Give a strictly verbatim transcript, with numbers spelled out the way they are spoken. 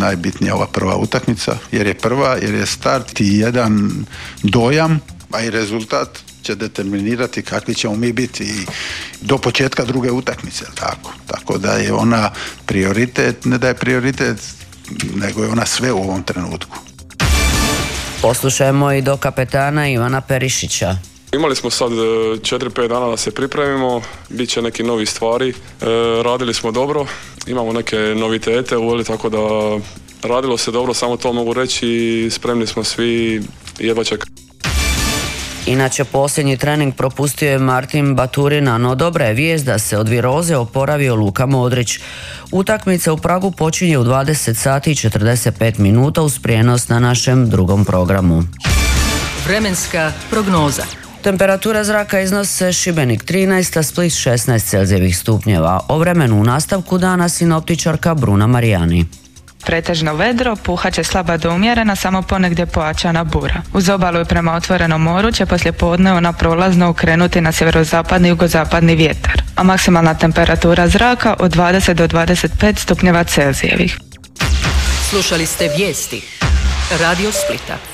najbitnija ova prva utakmica, jer je prva, jer je start i jedan dojam, a i rezultat će determinirati kakvi ćemo mi biti i do početka druge utakmice, tako. Tako da je ona prioritet, ne da je prioritet, nego je ona sve u ovom trenutku. Poslušajmo i do kapetana Ivana Perišića. Imali smo sad četiri pet dana da se pripremimo, bit će neki novi stvari, e, radili smo dobro, imamo neke novitete uveli, tako da radilo se dobro, samo to mogu reći i spremni smo svi, jedva čekamo. Inače, posljednji trening propustio je Martin Baturina, no dobra je vijest da se od viroze oporavio Luka Modrić. Utakmica u Pragu počinje u dvadeset sati i četrdeset pet minuta uz prijenos na našem drugom programu. Vremenska prognoza. Temperatura zraka iznose Šibenik trinaest, a Split šesnaest Celzijevih stupnjeva. O vremenu u nastavku dana sinoptičarka Bruna Marijani. Pretežno vedro, puhat će slaba do umjerena, samo ponegdje pojačana bura. Uz obalu i prema otvorenom moru će poslijepodne ona prolazno ukrenuti na sjeverozapadni i jugozapadni vjetar, a maksimalna temperatura zraka od dvadeset do dvadeset pet stupnjeva Celzijevih. Slušali ste vijesti Radio Splita.